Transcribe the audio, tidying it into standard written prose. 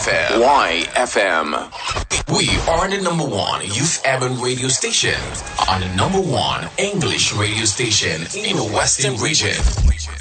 YFM. YFM. We are the number one youth urban radio station and the number one English radio station in the Western region.